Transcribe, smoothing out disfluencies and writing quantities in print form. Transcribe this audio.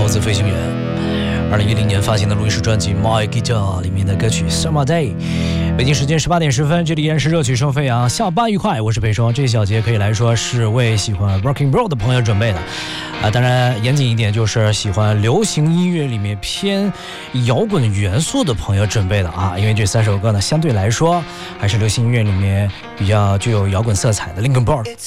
自飞行员2010年发行的录音室专辑 My Guitar 里面的歌曲 Summer Day。 北京时间18点10分，这里依然是热曲声飞扬，下班愉快，我是裴双。这一小节可以来说是为喜欢 Rock and Roll 的朋友准备的当然严谨一点就是喜欢流行音乐里面偏摇滚元素的朋友准备的因为这3首歌呢相对来说还是流行音乐里面比较具有摇滚色彩的 Linkin Park